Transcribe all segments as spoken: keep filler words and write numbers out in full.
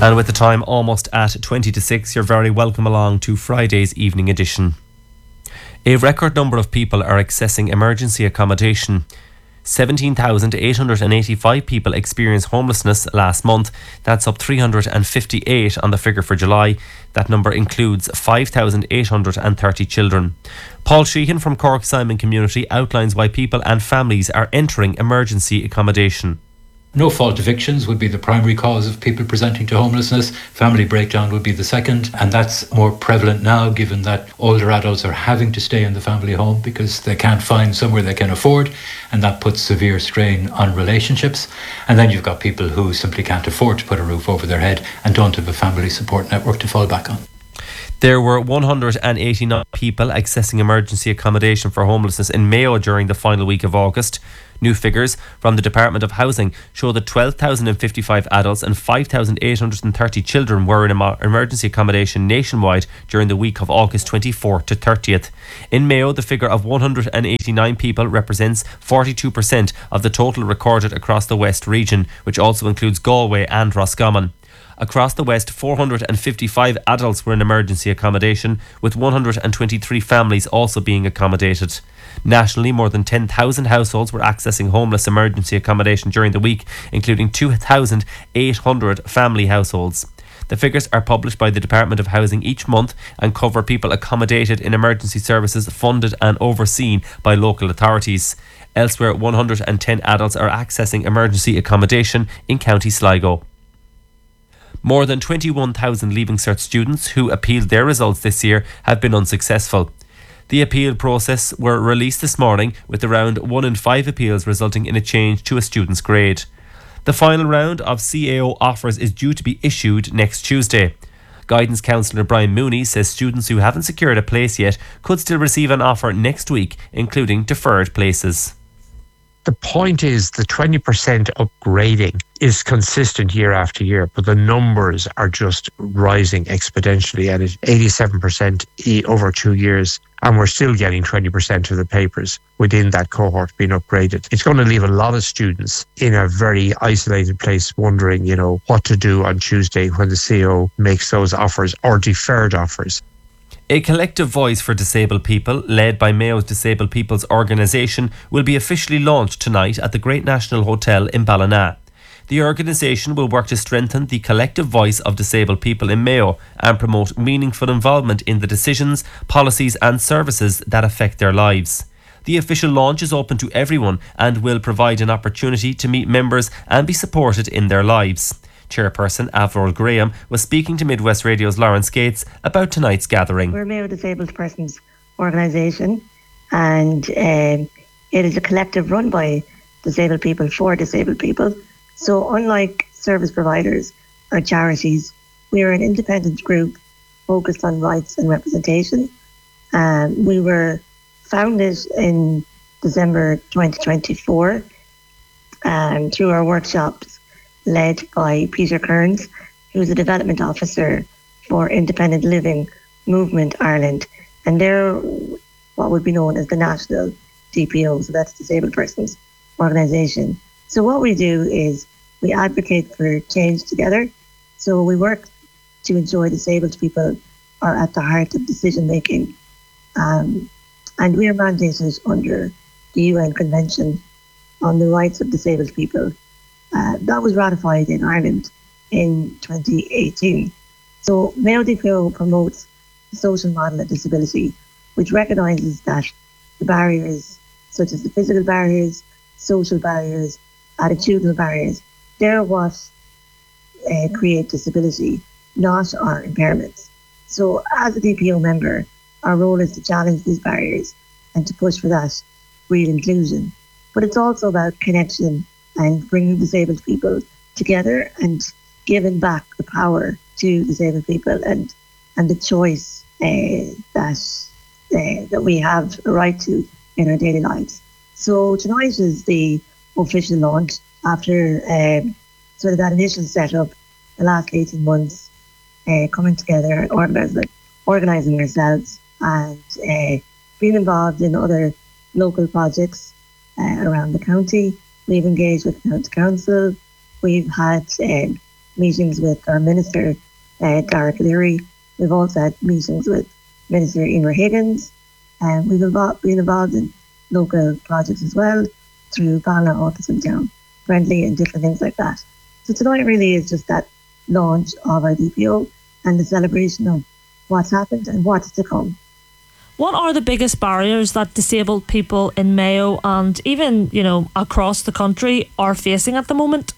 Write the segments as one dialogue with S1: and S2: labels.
S1: And with the time almost at twenty to six, you're very welcome along to Friday's evening edition. A record number of people are accessing emergency accommodation. seventeen thousand eight hundred eighty-five people experienced homelessness last month. That's up three hundred fifty-eight on the figure for July. That number includes five thousand eight hundred thirty children. Paul Sheehan from Cork Simon Community outlines why people and families are entering emergency accommodation.
S2: No-fault evictions would be the primary cause of people presenting to homelessness. Family breakdown would be the second, and that's more prevalent now given that older adults are having to stay in the family home because they can't find somewhere they can afford, and that puts severe strain on relationships. And then you've got people who simply can't afford to put a roof over their head and don't have a family support network to fall back on.
S1: There were one hundred eighty-nine people accessing emergency accommodation for homelessness in Mayo during the final week of August. New figures from the Department of Housing show that twelve thousand fifty-five adults and five thousand eight hundred thirty children were in emergency accommodation nationwide during the week of August twenty-fourth to thirtieth. In Mayo, the figure of one hundred eighty-nine people represents forty-two percent of the total recorded across the West region, which also includes Galway and Roscommon. Across the West, four hundred fifty-five adults were in emergency accommodation, with one hundred twenty-three families also being accommodated. Nationally, more than ten thousand households were accessing homeless emergency accommodation during the week, including two thousand eight hundred family households. The figures are published by the Department of Housing each month and cover people accommodated in emergency services funded and overseen by local authorities. Elsewhere, one hundred ten adults are accessing emergency accommodation in County Sligo. More than twenty-one thousand Leaving Cert students who appealed their results this year have been unsuccessful. The appeal process were released this morning, with around one in five appeals resulting in a change to a student's grade. The final round of C A O offers is due to be issued next Tuesday. Guidance Counsellor Brian Mooney says students who haven't secured a place yet could still receive an offer next week, including deferred places.
S3: The point is the twenty percent upgrading is consistent year after year, but the numbers are just rising exponentially, and it's eighty-seven percent over two years, and we're still getting twenty percent of the papers within that cohort being upgraded. It's going to leave a lot of students in a very isolated place wondering, you know, what to do on Tuesday when the C O makes those offers or deferred offers.
S1: A collective voice for disabled people, led by Mayo's Disabled People's Organisation, will be officially launched tonight at the Great National Hotel in Ballina. The organisation will work to strengthen the collective voice of disabled people in Mayo and promote meaningful involvement in the decisions, policies and services that affect their lives. The official launch is open to everyone and will provide an opportunity to meet members and be supported in their lives. Chairperson Avril Graham was speaking to Midwest Radio's Lawrence Gates about tonight's gathering.
S4: We're Mayo Disabled Persons Organisation, and um, it is a collective run by disabled people for disabled people. So unlike service providers or charities, we are an independent group focused on rights and representation. Um, we were founded in December twenty twenty-four um, through our workshops led by Peter Kearns, who's a development officer for Independent Living Movement Ireland. And they're what would be known as the National D P O, so that's Disabled Persons Organisation. So what we do is we advocate for change together. So we work to ensure disabled people are at the heart of decision making. Um, and we are mandated under the U N Convention on the Rights of Disabled People. Uh, that was ratified in Ireland in twenty eighteen. So Mayo D P O promotes the social model of disability, which recognises that the barriers, such as the physical barriers, social barriers, attitudinal barriers, they're what uh, create disability, not our impairments. So as a D P O member, our role is to challenge these barriers and to push for that real inclusion. But it's also about connection and bringing disabled people together and giving back the power to disabled people and and the choice uh, that uh, that we have a right to in our daily lives. So tonight is the official launch after um, sort of that initial setup, the last eighteen months, uh, coming together and organising, organising ourselves and uh, being involved in other local projects uh, around the county. We've engaged with the County Council. We've had um, meetings with our Minister, uh, Dara Cleary. We've also had meetings with Minister Emer Higgins. And we've involved, been involved in local projects as well through Ghana Autism Town Friendly and different things like that. So tonight really is just that launch of our D P O and the celebration of what's happened and what's to come.
S5: What are the biggest barriers that disabled people in Mayo and even, you know, across the country are facing at the moment?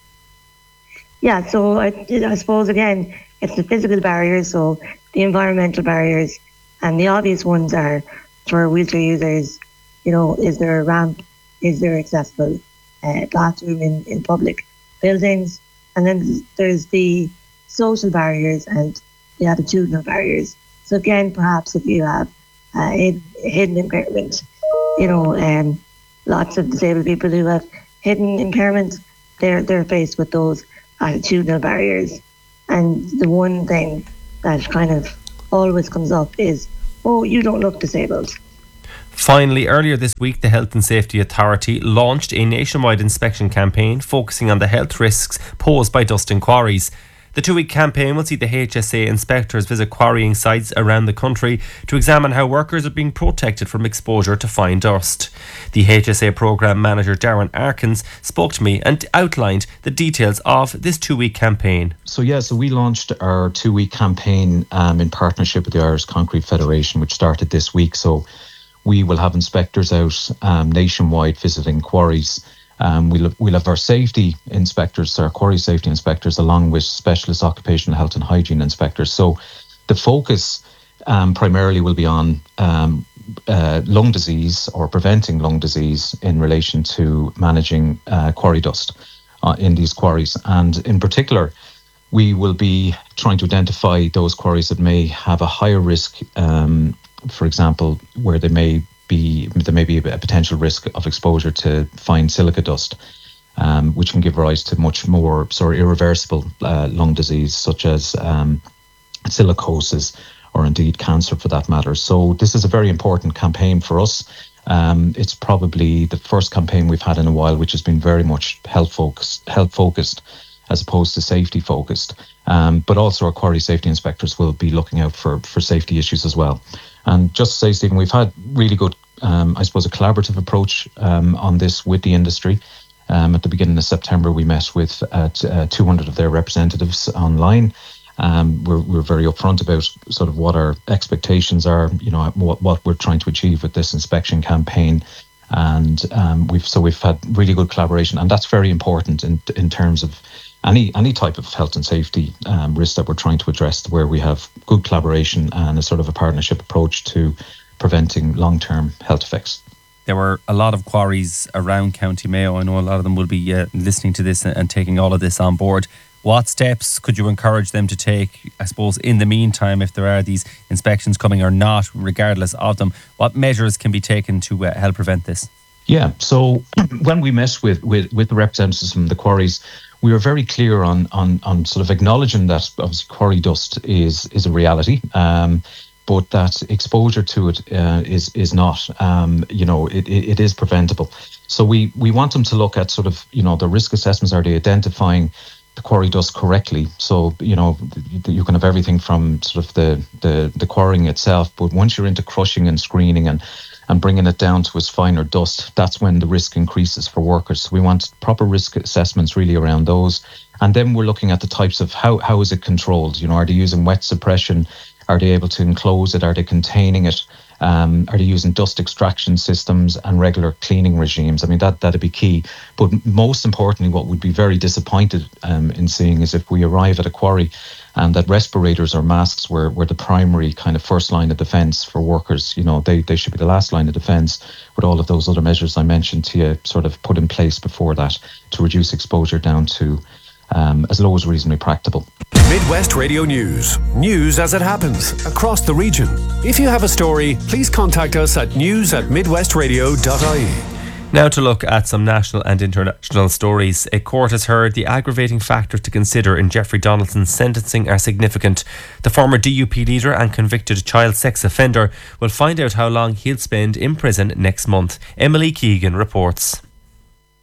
S4: Yeah, so I, I suppose, again, it's the physical barriers, so the environmental barriers, and the obvious ones are for wheelchair users, you know, is there a ramp? Is there accessible uh, bathroom in, in public buildings? And then there's the social barriers and the attitudinal barriers. So again, perhaps if you have uh, hidden, hidden impairment, you know, um, lots of disabled people who have hidden impairment, they're they're faced with those attitudinal barriers. And the one thing that kind of always comes up is, oh, you don't look disabled.
S1: Finally, earlier this week, the Health and Safety Authority launched a nationwide inspection campaign focusing on the health risks posed by dust in quarries. The two-week campaign will see the H S A inspectors visit quarrying sites around the country to examine how workers are being protected from exposure to fine dust. The H S A programme manager Darren Arkins spoke to me and outlined the details of this two-week campaign.
S6: So yeah, so we launched our two-week campaign um, in partnership with the Irish Concrete Federation, which started this week. So we will have inspectors out um, nationwide visiting quarries. Um, we'll, we'll have our safety inspectors, our quarry safety inspectors, along with specialist occupational health and hygiene inspectors. So the focus um, primarily will be on um, uh, lung disease or preventing lung disease in relation to managing uh, quarry dust uh, in these quarries. And in particular, we will be trying to identify those quarries that may have a higher risk, um, for example, where they may be there may be a potential risk of exposure to fine silica dust, um, which can give rise to much more sort of irreversible uh, lung disease, such as um, silicosis or indeed cancer for that matter. So this is a very important campaign for us. Um, it's probably the first campaign we've had in a while which has been very much health focused, health focused as opposed to safety focused. Um, but also our quarry safety inspectors will be looking out for, for safety issues as well. And just to say, Stephen, we've had really good, um, I suppose, a collaborative approach um, on this with the industry. Um, at the beginning of September, we met with uh, t- uh, two hundred of their representatives online. Um, we're, we're very upfront about sort of what our expectations are, you know, what, what we're trying to achieve with this inspection campaign. And um, we've so we've had really good collaboration, and that's very important in in terms of any any type of health and safety um, risk that we're trying to address, where we have good collaboration and a sort of a partnership approach to preventing long-term health effects.
S7: There were a lot of quarries around County Mayo. I know a lot of them will be uh, listening to this and, and taking all of this on board. What steps could you encourage them to take, I suppose, in the meantime, if there are these inspections coming or not, regardless of them? What measures can be taken to uh, help prevent this?
S6: Yeah, so when we met with, with, with the representatives from the quarries, we were very clear on on on sort of acknowledging that obviously quarry dust is is a reality, um, but that exposure to it uh, is is not. Um, you know, it, it it is preventable. So we we want them to look at sort of, you know, the risk assessments. Are they identifying the quarry dust correctly? So, you know, you can have everything from sort of the the the quarrying itself, but once you're into crushing and screening and and bringing it down to its finer dust, that's when the risk increases for workers. So we want proper risk assessments really around those. And then we're looking at the types of how how is it controlled? You know, are they using wet suppression? Are they able to enclose it? Are they containing it? Um, are they using dust extraction systems and regular cleaning regimes? I mean, that, that'd be key. But most importantly, what we'd be very disappointed um, in seeing is if we arrive at a quarry and that respirators or masks were, were the primary kind of first line of defence for workers. You know, they, they should be the last line of defence, with all of those other measures I mentioned to you sort of put in place before that to reduce exposure down to um, as low as reasonably practicable.
S8: Midwest Radio News. News as it happens across the region. If you have a story, please contact us at news at midwestradio dot I E.
S1: Now to look at some national and international stories. A court has heard the aggravating factors to consider in Jeffrey Donaldson's sentencing are significant. The former D U P leader and convicted child sex offender will find out how long he'll spend in prison next month. Emily Keegan reports.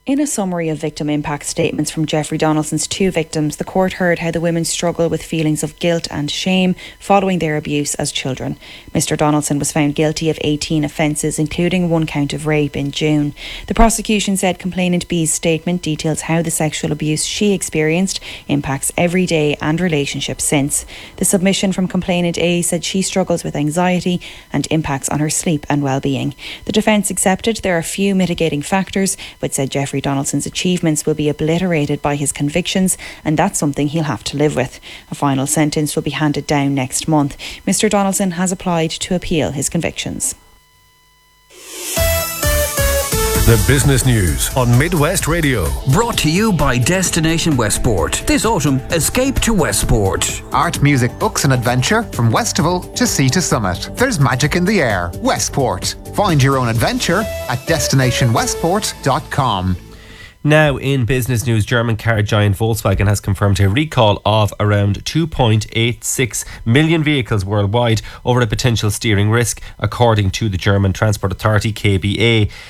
S9: In a summary of victim impact statements from Jeffrey Donaldson's two victims, the court heard how the women struggle with feelings of guilt and shame following their abuse as children. Mister Donaldson was found guilty of eighteen offences, including one count of rape in June. The prosecution said complainant B's statement details how the sexual abuse she experienced impacts every day and relationship since. The submission from complainant A said she struggles with anxiety and impacts on her sleep and well-being. The defence accepted there are few mitigating factors, but said Jeffrey Donaldson's achievements will be obliterated by his convictions, and that's something he'll have to live with. A final sentence will be handed down next month. Mister Donaldson has applied to appeal his convictions.
S8: The business news on Midwest Radio.
S10: Brought to you by Destination Westport. This autumn, escape to Westport.
S11: Art, music, books and adventure from Westival to Sea to Summit. There's magic in the air. Westport. Find your own adventure at destination westport dot com.
S1: Now, in business news, German car giant Volkswagen has confirmed a recall of around two point eight six million vehicles worldwide over a potential steering risk, according to the German Transport Authority, K B A.